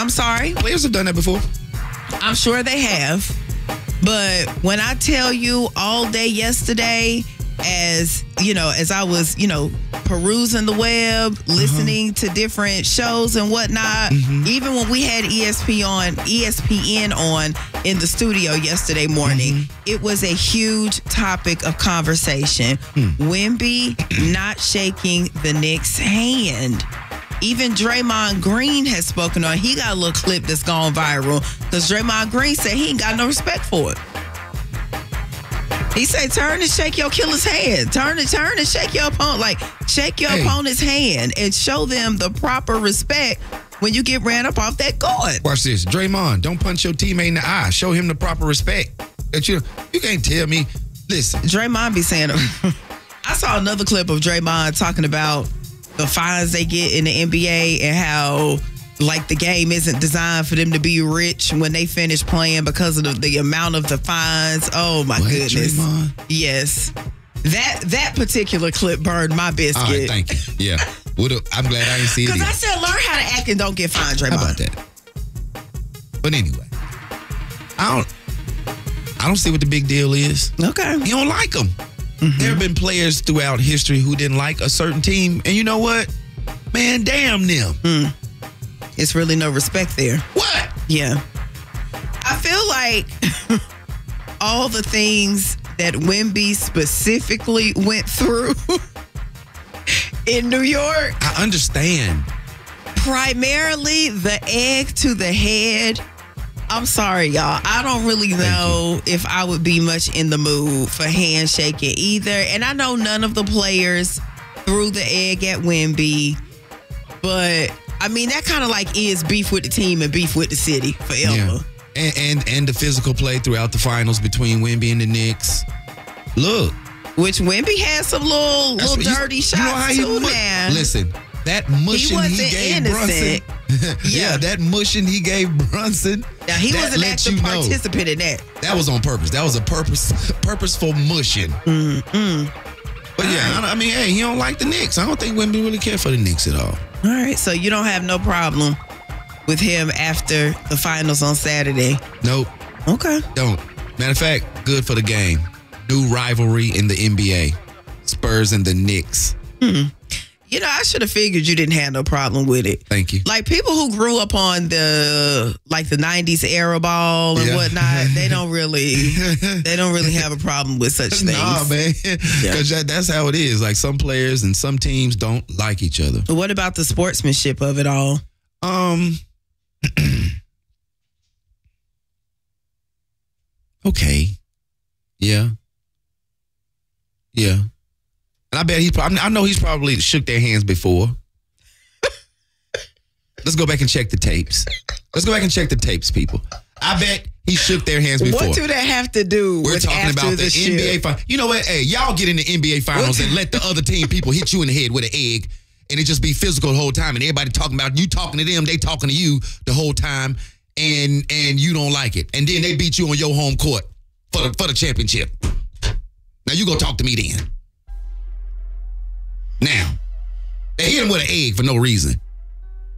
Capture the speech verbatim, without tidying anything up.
I'm sorry. Players have done that before. I'm sure they have. But when I tell you all day yesterday, as you know, as I was, you know, perusing the web, listening uh-huh. to different shows and whatnot, mm-hmm. even when we had E S P on, E S P N on in the studio yesterday morning, mm-hmm. it was a huge topic of conversation. Mm. Wemby not shaking the Knicks' hand. Even Draymond Green has spoken on. He got a little clip that's gone viral because Draymond Green said he ain't got no respect for it. He said, turn and shake your killer's hand. Turn and turn and shake your opponent. Like, shake your hey. opponent's hand and show them the proper respect when you get ran up off that court. Watch this. Draymond, don't punch your teammate in the eye. Show him the proper respect. That you, you can't tell me. Listen. Draymond be saying, I saw another clip of Draymond talking about the fines they get in the N B A and how, like, the game isn't designed for them to be rich when they finish playing because of the, the amount of the fines. Oh, my what, goodness. Draymond? Yes. That that particular clip burned my biscuit. All right, thank you. Yeah. I'm glad I didn't see it. Because I said, learn how to act and don't get fined, Draymond. How about that? But anyway, I don't, I don't see what the big deal is. Okay. You don't like them. Mm-hmm. There have been players throughout history who didn't like a certain team. And you know what? Man, damn them. Mm. It's really no respect there. What? Yeah. I feel like all the things that Wemby specifically went through in New York. I understand. Primarily the egg to the head. I'm sorry, y'all. I don't really know if I would be much in the mood for handshaking either. And I know none of the players threw the egg at Wemby. But, I mean, that kind of like is beef with the team and beef with the city forever. Yeah. And, and and the physical play throughout the finals between Wemby and the Knicks. Look. Which Wemby had some little, little dirty shots, you know how too, mu- man. Listen, that mushing he, he gave innocent. Brunson. yeah. yeah, that mushing he gave Brunson. Now, he was an active participant in that. That was on purpose. That was a purpose, purposeful mushing. Mm-hmm. But yeah, I, I mean, hey, he don't like the Knicks. I don't think Wemby really care for the Knicks at all. All right, so you don't have no problem with him after the finals on Saturday? Nope. Okay. Don't. Matter of fact, good for the game. New rivalry in the N B A. Spurs and the Knicks. Hmm. You know, I should have figured you didn't have no problem with it. Thank you. Like, people who grew up on the, like, the nineties era ball and yeah. whatnot, they don't really, they don't really have a problem with such things. Nah, man. Because yeah. that, that's how it is. Like, some players and some teams don't like each other. But what about the sportsmanship of it all? Um... okay. Yeah. Yeah. And I bet he probably, I know he's probably shook their hands before. Let's go back and check the tapes. Let's go back and check the tapes, people. I bet he shook their hands before. What do that have to do We're with talking after about the, the N B A finals. You know what? Hey, y'all get in the N B A finals and let the other team people hit you in the head with an egg. And it just be physical the whole time. And everybody talking about you talking to them, they talking to you the whole time. And and you don't like it. And then they beat you on your home court for the, for the championship. Now you go talk to me then. Now, they hit him with an egg for no reason.